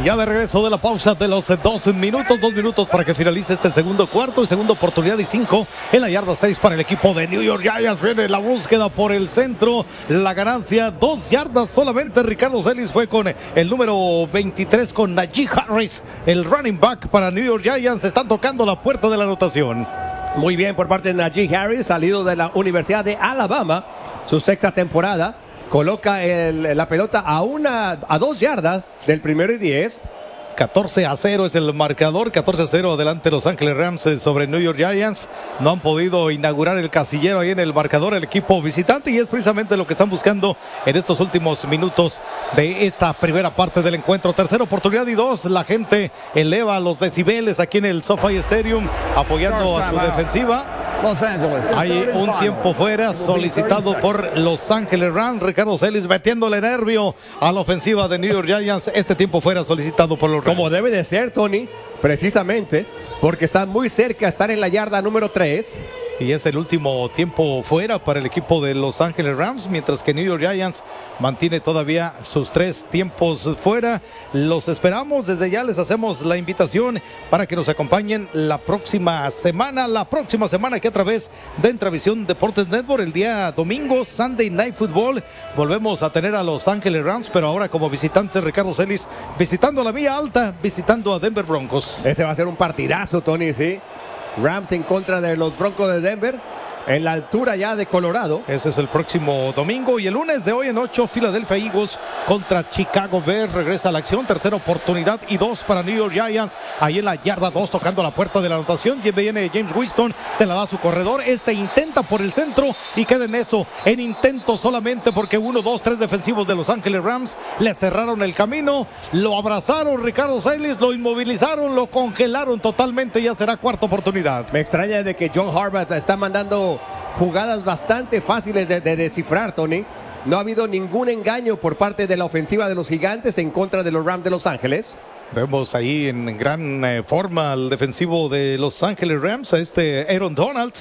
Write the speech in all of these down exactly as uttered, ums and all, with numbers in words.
Ya de regreso de la pausa de los dos minutos, dos minutos para que finalice este segundo cuarto y segunda oportunidad y cinco en la yarda seis para el equipo de New York Giants. Viene la búsqueda por el centro, la ganancia, dos yardas solamente. Ricardo Celis fue con el número veintitrés con Najee Harris, el running back para New York Giants. Están tocando la puerta de la anotación. Muy bien por parte de Najee Harris, salido de la Universidad de Alabama, su sexta temporada. Coloca el, la pelota a una a dos yardas del primero y diez. catorce a cero es el marcador, catorce a cero adelante Los Ángeles Rams sobre New York Giants. No han podido inaugurar el casillero ahí en el marcador el equipo visitante y es precisamente lo que están buscando en estos últimos minutos de esta primera parte del encuentro. Tercera oportunidad y dos, la gente eleva los decibeles aquí en el SoFi Stadium apoyando a su defensiva. Los Ángeles. Hay un tiempo fuera solicitado por Los Ángeles Rams. Ricardo Celis metiéndole nervio a la ofensiva de New York Giants. Este tiempo fuera solicitado por los Rams. Como debe de ser, Tony, precisamente porque está muy cerca de estar en la yarda número tres. Y es el último tiempo fuera para el equipo de Los Ángeles Rams, mientras que New York Giants mantiene todavía sus tres tiempos fuera. Los esperamos, desde ya les hacemos la invitación para que nos acompañen la próxima semana, la próxima semana que a través de Entravisión Deportes Network, el día domingo, Sunday Night Football, volvemos a tener a Los Ángeles Rams, pero ahora como visitante Ricardo Celis, visitando la Vía Alta, visitando a Denver Broncos. Ese va a ser un partidazo, Tony, sí. Rams en contra de los Broncos de Denver, en la altura ya de Colorado. Ese es el próximo domingo y el lunes de hoy en ocho, Philadelphia Eagles contra Chicago Bears. Regresa a la acción, tercera oportunidad y dos para New York Giants. Ahí en la yarda dos, tocando la puerta de la anotación. Viene James Winston, se la da a su corredor. Este intenta por el centro y queda en eso, en intento solamente porque uno, dos, tres defensivos de Los Ángeles Rams le cerraron el camino. Lo abrazaron Ricardo Celis, lo inmovilizaron, lo congelaron totalmente. Ya será cuarta oportunidad. Me extraña de que John Harbaugh está mandando jugadas bastante fáciles de, de descifrar, Tony. No ha habido ningún engaño por parte de la ofensiva de los Gigantes en contra de los Rams de Los Ángeles. Vemos ahí en gran eh, forma al defensivo de Los Ángeles Rams, a este Aaron Donald.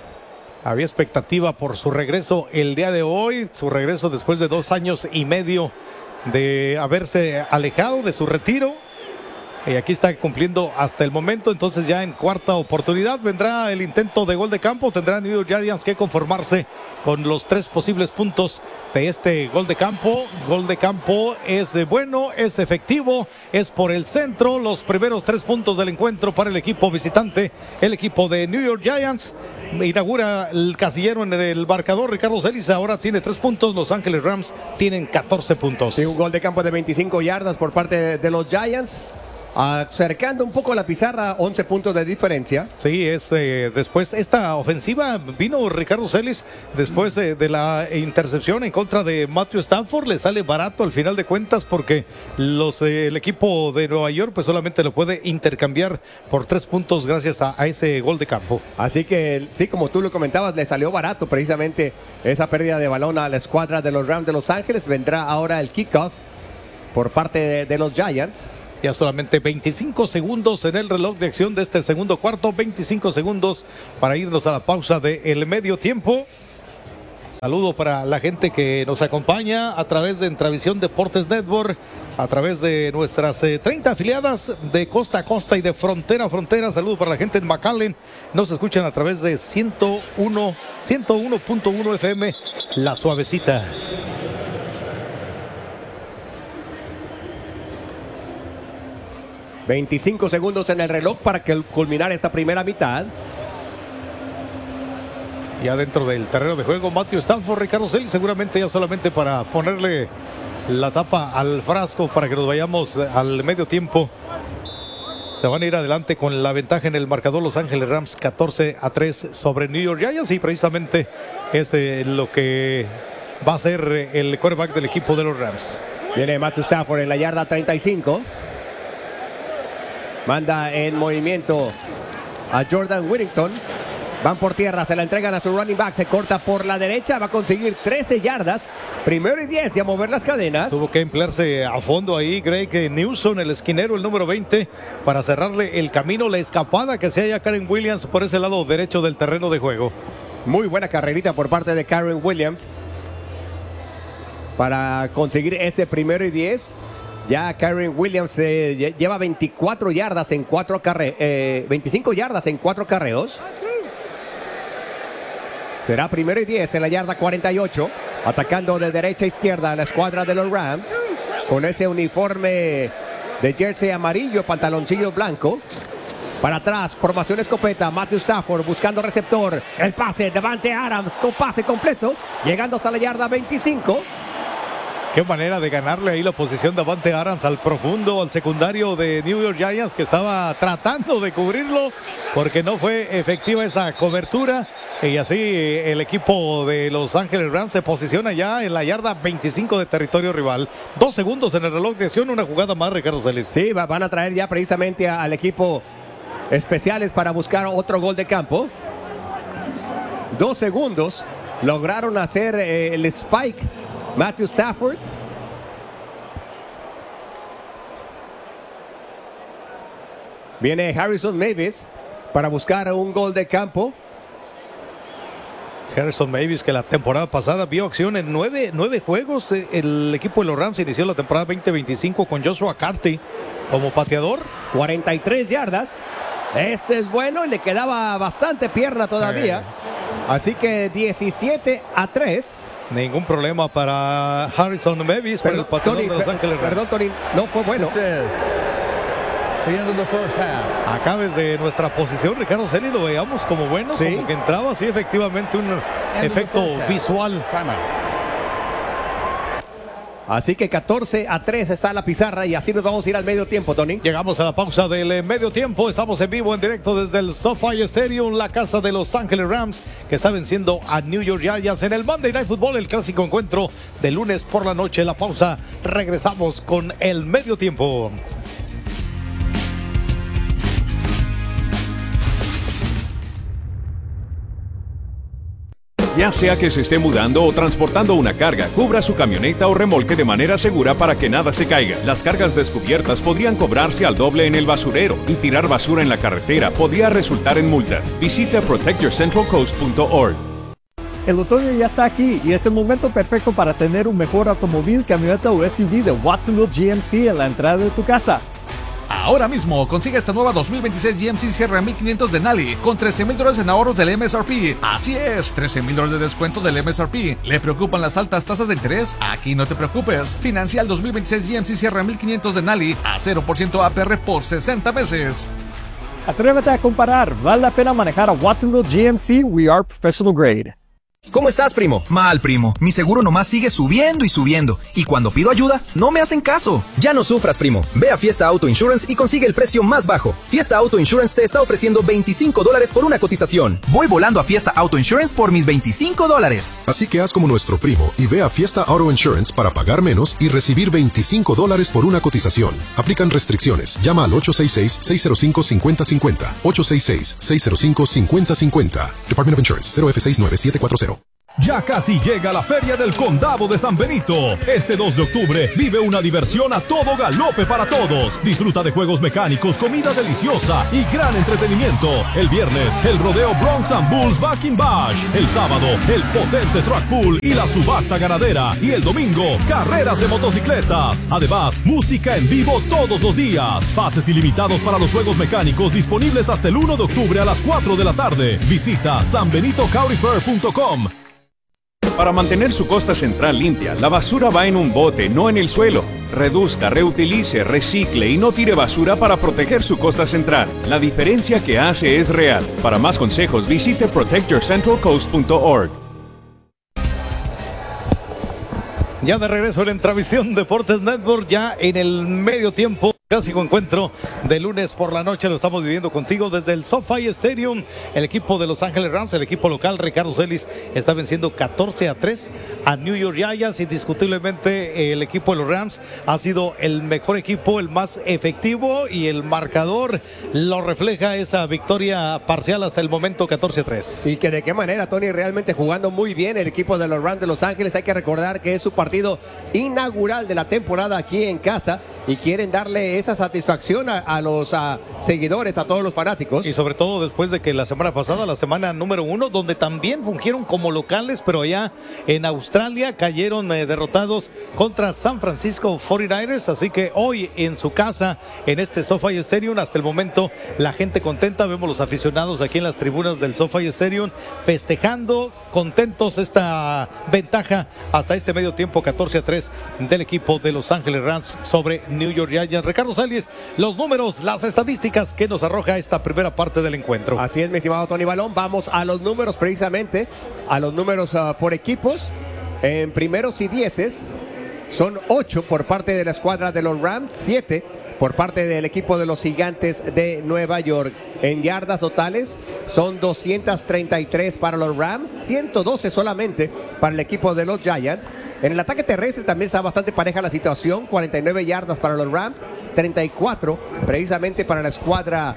Había expectativa por su regreso el día de hoy, su regreso después de dos años y medio de haberse alejado de su retiro. Y aquí está cumpliendo hasta el momento, entonces ya en cuarta oportunidad vendrá el intento de gol de campo. Tendrá New York Giants que conformarse con los tres posibles puntos de este gol de campo. Gol de campo es bueno, es efectivo, es por el centro. Los primeros tres puntos del encuentro para el equipo visitante, el equipo de New York Giants. Inaugura el casillero en el marcador Ricardo Celis, ahora tiene tres puntos. Los Ángeles Rams tienen catorce puntos. Sí, un gol de campo de veinticinco yardas por parte de, de los Giants. Acercando un poco la pizarra, once puntos de diferencia. Sí, es eh, después esta ofensiva vino Ricardo Celis después eh, de la intercepción en contra de Matthew Stafford. Le sale barato al final de cuentas porque los, eh, el equipo de Nueva York pues solamente lo puede intercambiar por tres puntos gracias a, a ese gol de campo. Así que sí, como tú lo comentabas, le salió barato precisamente esa pérdida de balón a la escuadra de los Rams de Los Ángeles. Vendrá ahora el kickoff por parte de, de los Giants. Ya solamente veinticinco segundos en el reloj de acción de este segundo cuarto, veinticinco segundos para irnos a la pausa del medio tiempo. Saludo para la gente que nos acompaña a través de Entravisión Deportes Network, a través de nuestras eh, treinta afiliadas de costa a costa y de frontera a frontera. Saludo para la gente en McAllen, nos escuchan a través de ciento uno punto uno F M, La Suavecita. veinticinco segundos en el reloj para que culminar esta primera mitad. Ya dentro del terreno de juego, Matthew Stafford, Ricardo Celis, seguramente ya solamente para ponerle la tapa al frasco para que nos vayamos al medio tiempo. Se van a ir adelante con la ventaja en el marcador Los Ángeles Rams, catorce a tres sobre New York Giants, y precisamente es eh, lo que va a ser el quarterback del equipo de los Rams. Viene Matthew Stafford en la yarda treinta y cinco. Manda en movimiento a Jordan Whittington. Van por tierra, se la entregan a su running back. Se corta por la derecha, va a conseguir trece yardas. Primero y diez y a mover las cadenas. Tuvo que emplearse a fondo ahí Greg Newsom, el esquinero, el número veinte, para cerrarle el camino, la escapada que se haya Karen Williams por ese lado derecho del terreno de juego. Muy buena carrerita por parte de Karen Williams para conseguir este primero y diez. Ya Karen Williams eh, lleva veinticuatro yardas en cuatro carreos, eh, veinticinco yardas en cuatro carreos. Será primero y diez en la yarda cuarenta y ocho. Atacando de derecha a izquierda a la escuadra de los Rams. Con ese uniforme de jersey amarillo, pantaloncillo blanco. Para atrás, formación escopeta. Matthew Stafford buscando receptor. El pase, Davante Adams con pase completo. Llegando hasta la yarda veinticinco. Qué manera de ganarle ahí la posición de Davante Adams al profundo, al secundario de New York Giants, que estaba tratando de cubrirlo porque no fue efectiva esa cobertura. Y así el equipo de Los Ángeles Rams se posiciona ya en la yarda veinticinco de territorio rival. Dos segundos en el reloj de acción, una jugada más, Ricardo Celis. Sí, van a traer ya precisamente al equipo especiales para buscar otro gol de campo. Dos segundos. Lograron hacer eh, el spike Matthew Stafford. Viene Harrison Mavis para buscar un gol de campo. Harrison Mavis, que la temporada pasada vio acción en nueve, nueve juegos. El equipo de los Rams inició la temporada veinte veinticinco con Joshua Carty como pateador. cuarenta y tres yardas. Este es bueno y le quedaba bastante pierna todavía. Sí. Así que diecisiete a tres. Ningún problema para Harrison Mavis, para el pateador Tony, de Los Ángeles Rams. Perdón, Tony, no fue bueno. Acá desde nuestra posición, Ricardo Celis, lo veíamos como bueno, ¿sí? Como que entraba, sí, efectivamente un efecto visual. Así que catorce a tres está la pizarra y así nos vamos a ir al medio tiempo, Tony. Llegamos a la pausa del medio tiempo. Estamos en vivo, en directo desde el SoFi Stadium, la casa de Los Ángeles Rams, que está venciendo a New York Giants en el Monday Night Football, el clásico encuentro de lunes por la noche. La pausa, regresamos con el medio tiempo. Ya sea que se esté mudando o transportando una carga, cubra su camioneta o remolque de manera segura para que nada se caiga. Las cargas descubiertas podrían cobrarse al doble en el basurero y tirar basura en la carretera podría resultar en multas. Visita protect your central coast punto org. El otoño ya está aquí y es el momento perfecto para tener un mejor automóvil, camioneta o S U V de Watsonville G M C en la entrada de tu casa. Ahora mismo consigue esta nueva dos mil veintiséis G M C Sierra mil quinientos de Nally con trece mil dólares en ahorros del M S R P. Así es, trece mil dólares de descuento del M S R P. ¿Le preocupan las altas tasas de interés? Aquí no te preocupes. Financia el dos mil veintiséis G M C Sierra mil quinientos de Nally a cero por ciento A P R por sesenta meses. Atrévete a comparar. Vale la pena manejar a Watsonville G M C. We are professional grade. ¿Cómo estás, primo? Mal, primo. Mi seguro nomás sigue subiendo y subiendo. Y cuando pido ayuda, no me hacen caso. Ya no sufras, primo. Ve a Fiesta Auto Insurance y consigue el precio más bajo. Fiesta Auto Insurance te está ofreciendo veinticinco dólares por una cotización. Voy volando a Fiesta Auto Insurance por mis veinticinco dólares. Así que haz como nuestro primo y ve a Fiesta Auto Insurance para pagar menos y recibir veinticinco dólares por una cotización. Aplican restricciones. Llama al ocho seis seis, seis cero cinco, cinco cero cinco cero. ocho seis seis, seis cero cinco, cinco cero cinco cero. Department of Insurance, cero F seis nueve siete cuatro cero. Ya casi llega la Feria del Condado de San Benito. Este dos de octubre vive una diversión a todo galope para todos. Disfruta de juegos mecánicos, comida deliciosa y gran entretenimiento. El viernes, el rodeo Bronx and Bulls Back in Bash. El sábado, el potente track pool y la subasta ganadera. Y el domingo, carreras de motocicletas. Además, música en vivo todos los días. Pases ilimitados para los juegos mecánicos disponibles hasta el uno de octubre a las cuatro de la tarde. Visita san benito county fair punto com. Para mantener su costa central limpia, la basura va en un bote, no en el suelo. Reduzca, reutilice, recicle y no tire basura para proteger su costa central. La diferencia que hace es real. Para más consejos, visite protect your central coast punto org. Ya de regreso en Entravisión Deportes Network, ya en el medio tiempo. Clásico encuentro de lunes por la noche, lo estamos viviendo contigo desde el SoFi Stadium. El equipo de Los Ángeles Rams, el equipo local, Ricardo Celis, está venciendo catorce a tres a New York Giants. Indiscutiblemente el equipo de los Rams ha sido el mejor equipo, el más efectivo, y el marcador lo refleja esa victoria parcial hasta el momento, catorce a tres. Y que de qué manera, Tony, realmente jugando muy bien el equipo de los Rams de Los Ángeles. Hay que recordar que es su partido inaugural de la temporada aquí en casa y quieren darle esa satisfacción a, a los a seguidores, a todos los fanáticos. Y sobre todo después de que la semana pasada, la semana número uno, donde también fungieron como locales, pero allá en Australia, Australia cayeron eh, derrotados contra San Francisco cuarenta y nueve ers, así que hoy en su casa, en este SoFi Stadium, hasta el momento la gente contenta, vemos los aficionados aquí en las tribunas del SoFi Stadium festejando, contentos esta ventaja hasta este medio tiempo catorce a tres del equipo de Los Ángeles Rams sobre New York Giants. Ricardo Celis, los números, las estadísticas que nos arroja esta primera parte del encuentro. Así es, mi estimado Tony Balón, vamos a los números precisamente, a los números uh, por equipos. En primeros y dieces son ocho por parte de la escuadra de los Rams, siete por parte del equipo de los Gigantes de Nueva York. En yardas totales son doscientos treinta y tres para los Rams, ciento doce solamente para el equipo de los Giants. En el ataque terrestre también está bastante pareja la situación, cuarenta y nueve yardas para los Rams, treinta y cuatro precisamente para la escuadra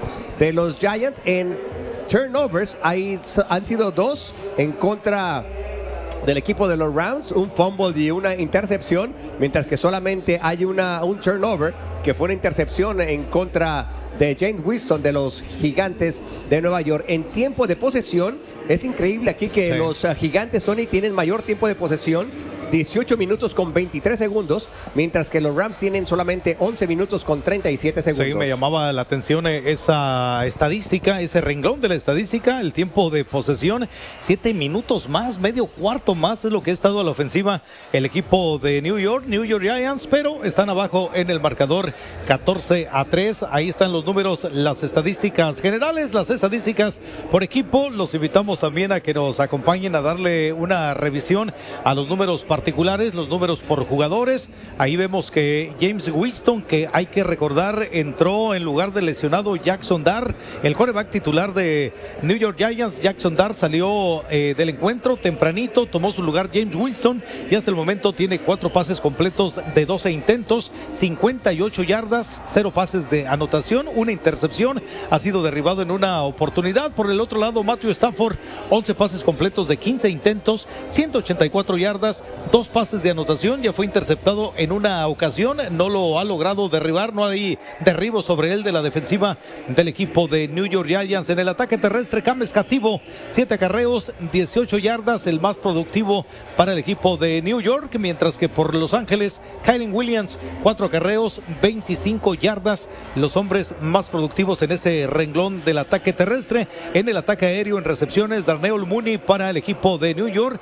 de los Giants. En turnovers hay, han sido dos en contra del equipo de los Rams, un fumble y una intercepción, mientras que solamente hay una, un turnover que fue una intercepción en contra de James Winston de los Gigantes de Nueva York. En tiempo de posesión, es increíble aquí que sí. los uh, Gigantes, Tony, tienen mayor tiempo de posesión, dieciocho minutos con veintitrés segundos, mientras que los Rams tienen solamente once minutos con treinta y siete segundos. Sí, me llamaba la atención esa estadística, ese renglón de la estadística, el tiempo de posesión, siete minutos más, medio cuarto más es lo que ha estado a la ofensiva el equipo de New York, New York Giants, pero están abajo en el marcador catorce a tres. Ahí están los números, las estadísticas generales, las estadísticas por equipo. Los invitamos también a que nos acompañen a darle una revisión a los números particulares particulares, los números por jugadores. Ahí vemos que James Winston, que hay que recordar, entró en lugar del lesionado Jackson Dart, el quarterback titular de New York Giants. Jackson Dart salió eh, del encuentro tempranito, tomó su lugar James Winston y hasta el momento tiene cuatro pases completos de doce intentos, cincuenta y ocho yardas, cero pases de anotación, una intercepción, ha sido derribado en una oportunidad. Por el otro lado, Matthew Stafford, once pases completos de quince intentos, ciento ochenta y cuatro yardas, dos pases de anotación, ya fue interceptado en una ocasión, no lo ha logrado derribar, no hay derribo sobre él de la defensiva del equipo de New York Giants. En el ataque terrestre, Cam Escativo, siete acarreos, dieciocho yardas, el más productivo para el equipo de New York, mientras que por Los Ángeles, Kyren Williams, cuatro acarreos, veinticinco yardas, los hombres más productivos en ese renglón del ataque terrestre. En el ataque aéreo, en recepciones, Darnell Mooney para el equipo de New York,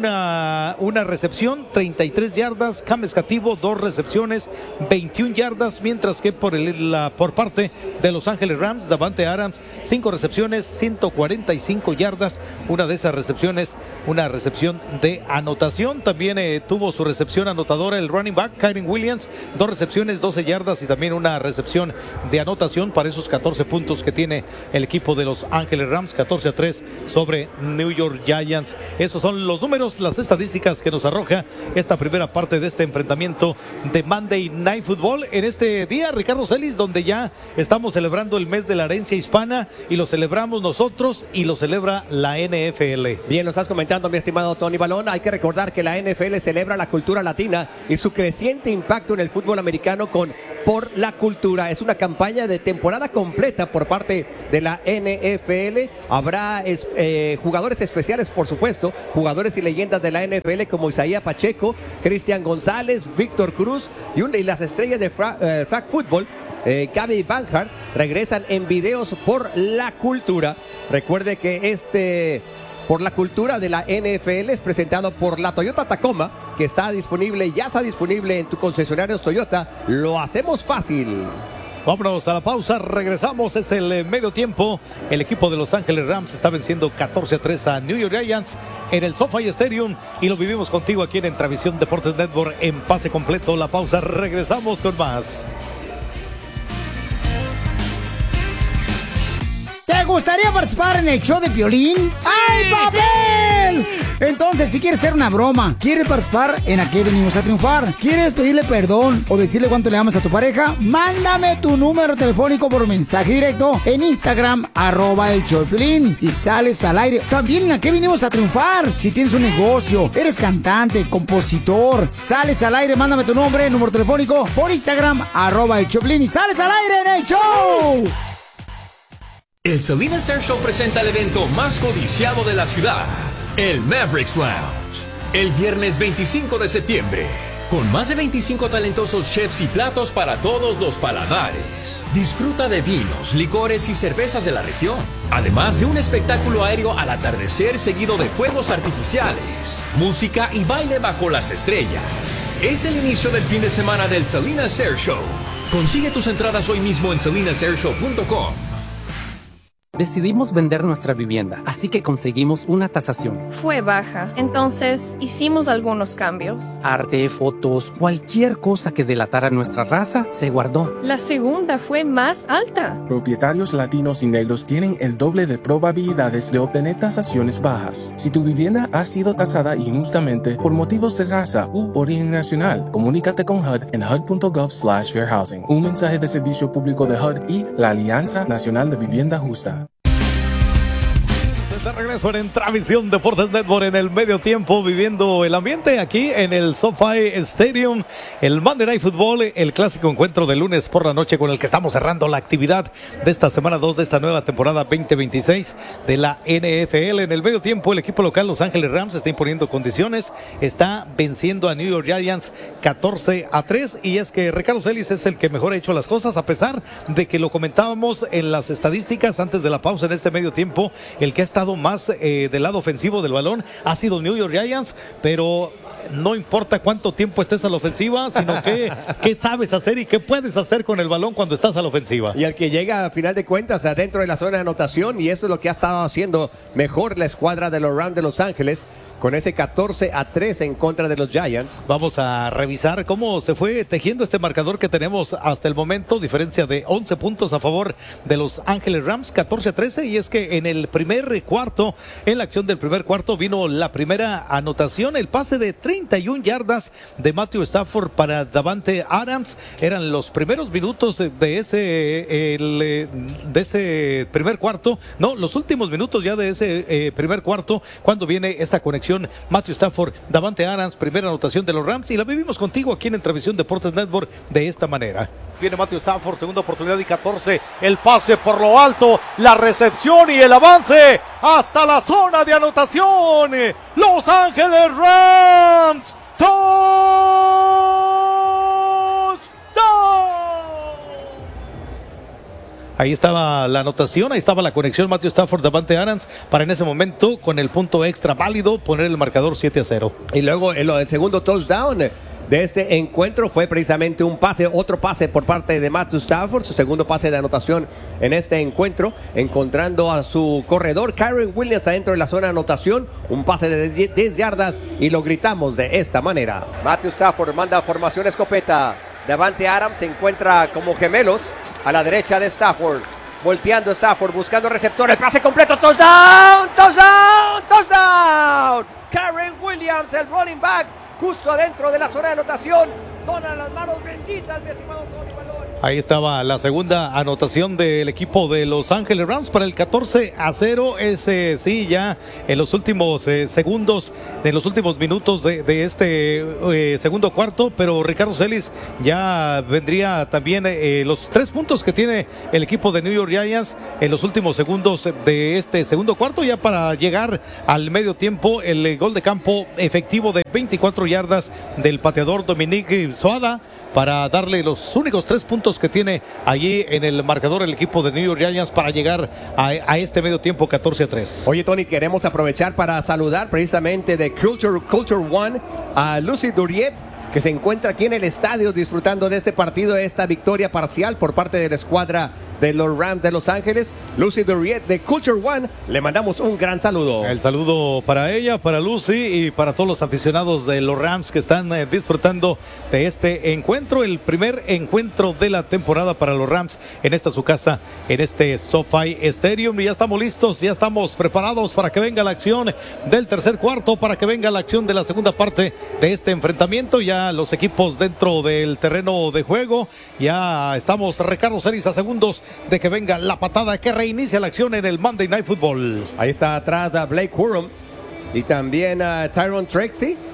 una, una recepción, treinta y tres yardas, Cam Escativo, dos recepciones, veintiuna yardas, mientras que por, el, la, por parte de Los Ángeles Rams, Davante Adams, cinco recepciones, ciento cuarenta y cinco yardas, una de esas recepciones, una recepción de anotación. También eh, tuvo su recepción anotadora el running back, Kyren Williams, dos recepciones, doce yardas y también una recepción de anotación para esos catorce puntos que tiene el equipo de Los Ángeles Rams, catorce a tres sobre New York Giants. Esos son los números, las estadísticas que nos arroja esta primera parte de este enfrentamiento de Monday Night Football en este día, Ricardo Celis, donde ya estamos celebrando el mes de la herencia hispana y lo celebramos nosotros y lo celebra la N F L. Bien, lo estás comentando, mi estimado Tony Balón. Hay que recordar que la N F L celebra la cultura latina y su creciente impacto en el fútbol americano con Por la Cultura. Es una campaña de temporada completa por parte de la N F L. Habrá eh, jugadores especiales, por supuesto, jugadores y leyendas de la N F L como Isaías Pacheco, Cristian González, Víctor Cruz y, una, y las estrellas de fra, eh, flag football, eh, Gaby Banhart, regresan en videos por la cultura. Recuerde que este Por la Cultura de la N F L es presentado por la Toyota Tacoma, que está disponible, ya está disponible en tu concesionario Toyota. Lo hacemos fácil. Vámonos a la pausa, regresamos, es el medio tiempo. El equipo de Los Ángeles Rams está venciendo catorce a tres a New York Giants en el SoFi Stadium y lo vivimos contigo aquí en Entravisión Deportes Network en pase completo. La pausa, regresamos con más. ¿Te gustaría participar en el show de Piolín? ¡Ay, papel! Entonces, si quieres hacer una broma, quieres participar en ¿A qué venimos a triunfar? ¿Quieres pedirle perdón o decirle cuánto le amas a tu pareja? Mándame tu número telefónico por mensaje directo en Instagram, arroba el show de Piolín, y sales al aire. También en ¿A qué venimos a triunfar? Si tienes un negocio, eres cantante, compositor, sales al aire, mándame tu nombre, número telefónico por Instagram, arroba el show de Piolín, y sales al aire en el show. El Salinas Air Show presenta el evento más codiciado de la ciudad, el Mavericks Lounge. el viernes veinticinco de septiembre. Con más de veinticinco talentosos chefs y platos para todos los paladares. Disfruta de vinos, licores y cervezas de la región. Además de un espectáculo aéreo al atardecer seguido de fuegos artificiales, música y baile bajo las estrellas. Es el inicio del fin de semana del Salinas Air Show. Consigue tus entradas hoy mismo en salinas air show punto com. Decidimos vender nuestra vivienda, así que conseguimos una tasación. Fue baja, entonces hicimos algunos cambios. Arte, fotos, cualquier cosa que delatara nuestra raza se guardó. La segunda fue más alta. Propietarios latinos y negros tienen el doble de probabilidades de obtener tasaciones bajas. Si tu vivienda ha sido tasada injustamente por motivos de raza u origen nacional, comunícate con H U D en H U D punto gov slash fair housing. Un mensaje de servicio público de H U D y la Alianza Nacional de Vivienda Justa. De regreso en Transmisión Deportes Network en el medio tiempo, viviendo el ambiente aquí en el SoFi Stadium, el Monday Night Football, el clásico encuentro de lunes por la noche con el que estamos cerrando la actividad de esta semana dos de esta nueva temporada veinte veintiséis de la N F L. En el medio tiempo, el equipo local Los Ángeles Rams está imponiendo condiciones, está venciendo a New York Giants catorce a tres, y es que Ricardo Celis es el que mejor ha hecho las cosas, a pesar de que lo comentábamos en las estadísticas antes de la pausa. En este medio tiempo, el que ha estado más eh, del lado ofensivo del balón ha sido New York Giants, pero no importa cuánto tiempo estés a la ofensiva, sino que qué sabes hacer y qué puedes hacer con el balón cuando estás a la ofensiva. Y al que llega a final de cuentas adentro de la zona de anotación, y eso es lo que ha estado haciendo mejor la escuadra de los Rams de Los Ángeles, con ese catorce a tres en contra de los Giants. Vamos a revisar cómo se fue tejiendo este marcador que tenemos hasta el momento, diferencia de once puntos a favor de Los Ángeles Rams, catorce a trece, y es que en el primer cuarto, en la acción del primer cuarto, vino la primera anotación, el pase de treinta y una yardas de Matthew Stafford para Davante Adams. Eran los primeros minutos de ese, el, de ese primer cuarto, no, los últimos minutos ya de ese eh, primer cuarto, cuando viene esa conexión Matthew Stafford, Davante Adams, primera anotación de los Rams, y la vivimos contigo aquí en Transmisión Deportes Network de esta manera. Viene Matthew Stafford, segunda oportunidad y catorce, el pase por lo alto, la recepción y el avance hasta la zona de anotación. Los Ángeles Rams, touchdown. Ahí estaba la anotación, ahí estaba la conexión Matthew Stafford, Davante Adams, para en ese momento, con el punto extra válido, poner el marcador siete a cero. Y luego el, el segundo touchdown de este encuentro fue precisamente un pase, otro pase por parte de Matthew Stafford, su segundo pase de anotación en este encuentro, encontrando a su corredor Kyren Williams adentro de la zona de anotación, un pase de diez yardas, y lo gritamos de esta manera. Matthew Stafford manda formación escopeta, Davante Adams se encuentra como gemelos a la derecha de Stafford, volteando Stafford, buscando receptor, el pase completo, touchdown, touchdown, touchdown. Kyren Williams, el running back, justo adentro de la zona de anotación, dona las manos benditas, mi estimado Tony Balón. Ahí estaba la segunda anotación del equipo de Los Ángeles Rams para el catorce a cero. Ese sí, ya en los últimos eh, segundos, en los últimos minutos de, de este eh, segundo cuarto, pero Ricardo Celis ya vendría también eh, los tres puntos que tiene el equipo de New York Giants en los últimos segundos de este segundo cuarto, ya para llegar al medio tiempo. El eh, gol de campo efectivo de veinticuatro yardas del pateador Dominique Soada, para darle los únicos tres puntos que tiene allí en el marcador el equipo de New York Giants para llegar a, a este medio tiempo catorce a tres. Oye, Tony, queremos aprovechar para saludar precisamente de Culture, Culture One a Lucy Duriet, que se encuentra aquí en el estadio disfrutando de este partido, de esta victoria parcial por parte de la escuadra de los Rams de Los Ángeles. Lucy Duriet de Culture One, le mandamos un gran saludo. El saludo para ella, para Lucy y para todos los aficionados de los Rams que están eh, disfrutando de este encuentro, el primer encuentro de la temporada para los Rams en esta su casa, en este SoFi Stadium. Y ya estamos listos, ya estamos preparados para que venga la acción del tercer cuarto, para que venga la acción de la segunda parte de este enfrentamiento. Ya los equipos dentro del terreno de juego, ya estamos, Ricardo Celis, a segundos de que venga la patada que reinicia la acción en el Monday Night Football. Ahí está atrás a Blake Corum y también a Tyron Trexie.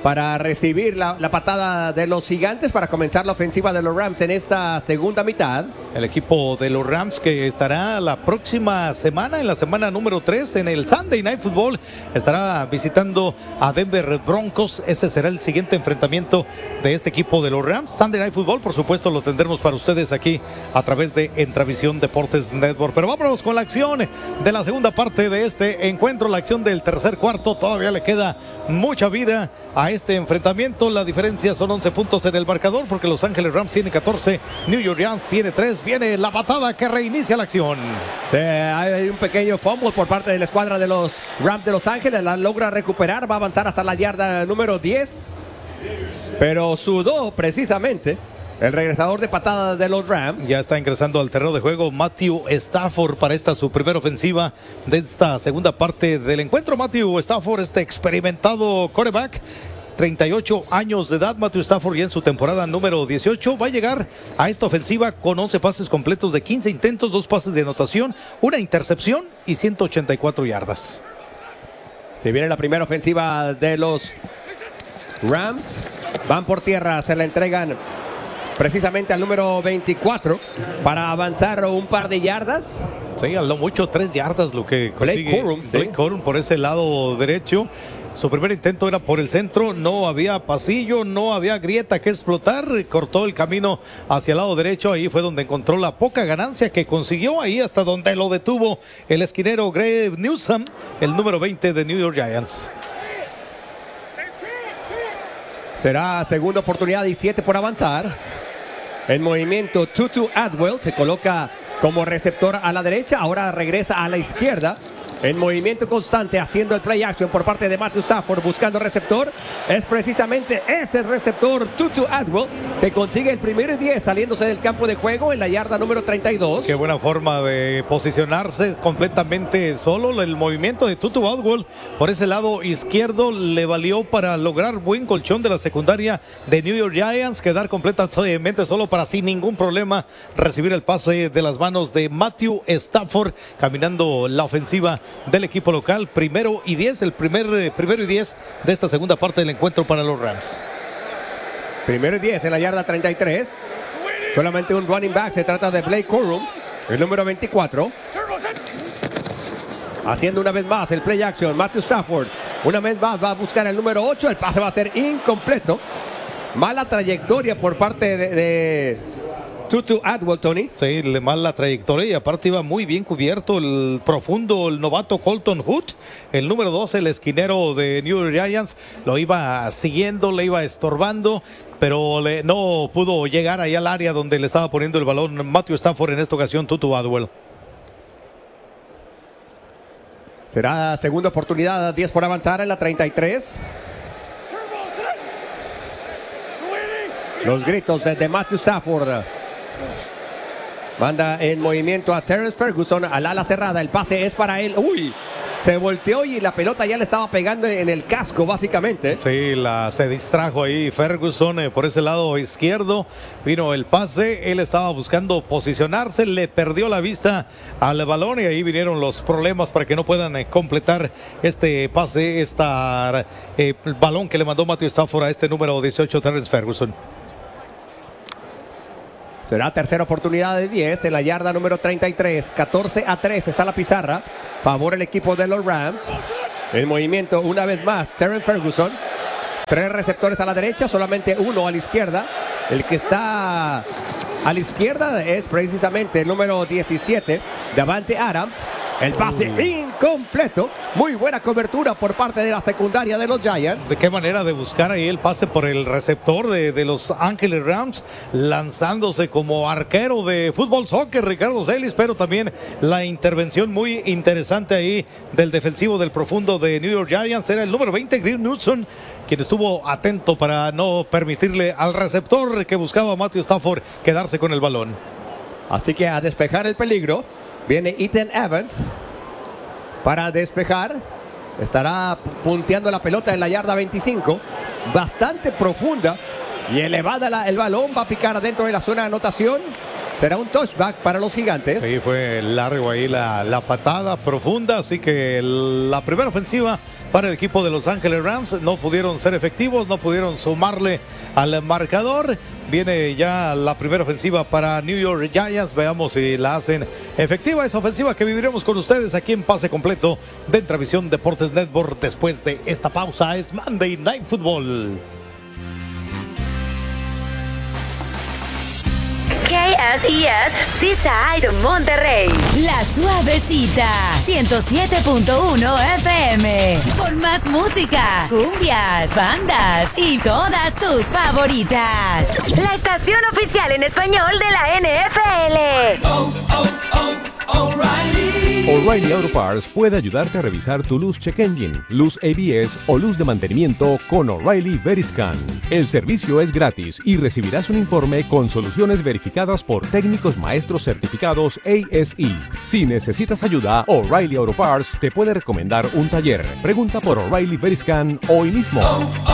para recibir la, la patada de los Gigantes para comenzar la ofensiva de los Rams en esta segunda mitad. El equipo de los Rams que estará la próxima semana, en la semana número tres, en el Sunday Night Football, estará visitando a Denver Broncos. Ese será el siguiente enfrentamiento de este equipo de los Rams. Sunday Night Football, por supuesto, lo tendremos para ustedes aquí a través de Entravisión Deportes Network. Pero vámonos con la acción de la segunda parte de este encuentro, la acción del tercer cuarto. Todavía le queda mucha vida a este enfrentamiento. La diferencia son once puntos en el marcador, porque Los Ángeles Rams tiene catorce, New York Giants tiene tres. Viene la patada que reinicia la acción. Sí, hay un pequeño fumble por parte de la escuadra de los Rams de Los Ángeles. La logra recuperar, va a avanzar hasta la yarda número diez. Pero sudó precisamente el regresador de patada de los Rams. Ya está ingresando al terreno de juego Matthew Stafford para esta su primera ofensiva de esta segunda parte del encuentro. Matthew Stafford, este experimentado quarterback, treinta y ocho años de edad. Matthew Stafford, ya en su temporada número dieciocho, va a llegar a esta ofensiva con once pases completos de quince intentos, dos pases de anotación, una intercepción y ciento ochenta y cuatro yardas. Se viene la primera ofensiva de los Rams. Van por tierra, se la entregan precisamente al número veinticuatro para avanzar un par de yardas. Sí, a lo mucho tres yardas lo que consigue Blake Corum, Blake sí. Corum por ese lado derecho. Su primer intento era por el centro, no había pasillo, no había grieta que explotar, cortó el camino hacia el lado derecho. Ahí fue donde encontró la poca ganancia que consiguió, ahí hasta donde lo detuvo el esquinero Greg Newsome, el número veinte de New York Giants. Será segunda oportunidad y siete por avanzar. En movimiento, Tutu Atwell se coloca como receptor a la derecha, ahora regresa a la izquierda. En movimiento constante, haciendo el play action por parte de Matthew Stafford, buscando receptor. Es precisamente ese receptor, Tutu Atwell, que consigue el primer diez saliéndose del campo de juego en la yarda número treinta y dos. Qué buena forma de posicionarse completamente solo. El movimiento de Tutu Atwell por ese lado izquierdo le valió para lograr buen colchón de la secundaria de New York Giants, quedar completamente solo para sin ningún problema recibir el pase de las manos de Matthew Stafford, caminando la ofensiva del equipo local. Primero y diez, el primer eh, primero y diez de esta segunda parte del encuentro para los Rams. Primero y diez en la yarda treinta y tres. Solamente un running back, se trata de Blake Corum, el número veinticuatro. Haciendo una vez más el play action, Matthew Stafford una vez más va a buscar el número ocho. El pase va a ser incompleto. Mala trayectoria por parte de, de Tutu Atwell, Tony. Sí, le mal la trayectoria, y aparte iba muy bien cubierto el profundo, el novato Colton Hood, el número doce, el esquinero de New York Giants, lo iba siguiendo, le iba estorbando, pero le, no pudo llegar ahí al área donde le estaba poniendo el balón Matthew Stafford, en esta ocasión Tutu Atwell. Será segunda oportunidad, diez por avanzar en la treinta y tres. Los gritos de, de Matthew Stafford. Manda en movimiento a Terrence Ferguson al ala cerrada. El pase es para él. Uy, se volteó y la pelota ya le estaba pegando en el casco, básicamente. Sí, la, se distrajo ahí Ferguson eh, por ese lado izquierdo. Vino el pase, él estaba buscando posicionarse, le perdió la vista al balón y ahí vinieron los problemas para que no puedan eh, completar este pase, este eh, balón que le mandó Matthew Stafford a este número dieciocho, Terrence Ferguson. Será tercera oportunidad de diez en la yarda número treinta y tres. catorce a tres está la pizarra. Favor el equipo de los Rams. El movimiento una vez más, Terrence Ferguson. Tres receptores a la derecha, solamente uno a la izquierda. El que está a la izquierda es precisamente el número diecisiete, Davante Adams. El pase incompleto. Muy buena cobertura por parte de la secundaria de los Giants. De qué manera de buscar ahí el pase por el receptor de, de los Ángeles Rams, lanzándose como arquero de fútbol soccer, Ricardo Celis, pero también la intervención muy interesante ahí del defensivo del profundo de New York Giants. Era el número veinte, Greg Newsome, quien estuvo atento para no permitirle al receptor que buscaba a Matthew Stafford quedarse con el balón. Así que a despejar el peligro viene Ethan Evans para despejar. Estará punteando la pelota en la yarda veinticinco, bastante profunda y elevada la, el balón. Va a picar adentro de la zona de anotación. Será un touchback para los Gigantes. Sí, fue largo ahí la, la patada profunda, así que la primera ofensiva para el equipo de Los Ángeles Rams no pudieron ser efectivos, no pudieron sumarle al marcador. Viene ya la primera ofensiva para New York Giants. Veamos si la hacen efectiva esa ofensiva que viviremos con ustedes aquí en Pase Completo de Entravisión Deportes Network. Después de esta pausa es Monday Night Football. K S E S Seaside Monterrey. La Suavecita ciento siete punto uno F M. Con más música, cumbias, bandas y todas tus favoritas. La estación oficial en español de la N F L. Oh, oh, oh, O'Reilly. O'Reilly Auto Parts puede ayudarte a revisar tu luz check engine, luz A B S o luz de mantenimiento con O'Reilly Veriscan. El servicio es gratis y recibirás un informe con soluciones verificadas por técnicos maestros certificados A S E. Si necesitas ayuda, O'Reilly Auto Parts te puede recomendar un taller. Pregunta por O'Reilly Veriscan hoy mismo.